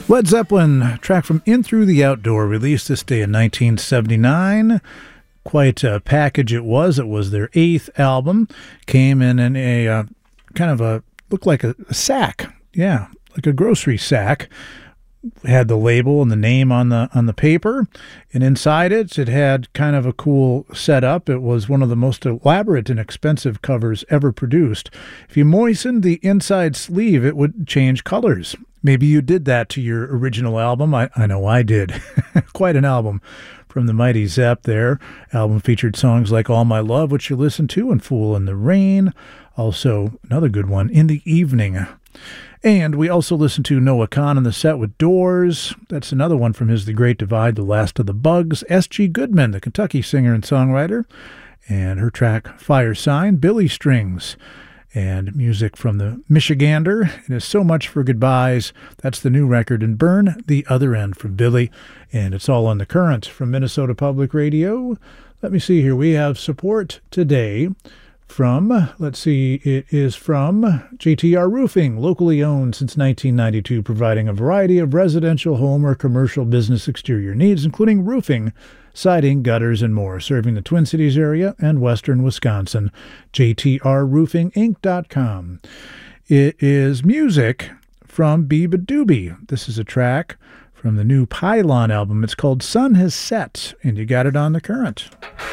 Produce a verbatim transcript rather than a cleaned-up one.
Led Zeppelin, track from In Through the Outdoor, released this day in nineteen seventy-nine. Quite a package it was. It was their eighth album. Came in in a uh, kind of a, looked like a, a sack. Yeah, like a grocery sack. Had the label and the name on the on the paper, and inside it, it had kind of a cool setup. It was one of the most elaborate and expensive covers ever produced. If you moistened the inside sleeve, it would change colors. Maybe you did that to your original album. I, I know I did. Quite an album from the mighty Zepp there. Album featured songs like All My Love, which you listen to, and Fool in the Rain. Also, another good one, In the Evening. And we also listened to Noah Kahan on the set with Doors. That's another one from his The Great Divide, The Last of the Bugs. S G Goodman, the Kentucky singer and songwriter, and her track Fire Sign. Billy Strings, and music from the Michigander. It is So Much for Goodbyes. That's the new record. And Burn the Other End from Billy. And it's all on The Current from Minnesota Public Radio. Let me see here. We have support today from, let's see, it is from J T R Roofing, locally owned since nineteen ninety-two, providing a variety of residential, home, or commercial business exterior needs, including roofing, siding, gutters, and more, serving the Twin Cities area and western Wisconsin. J T R roofing inc dot com. It is music from Beeba Doobie. This is a track from the new Pylon album. It's called Sun Has Set, and you got it on The Current.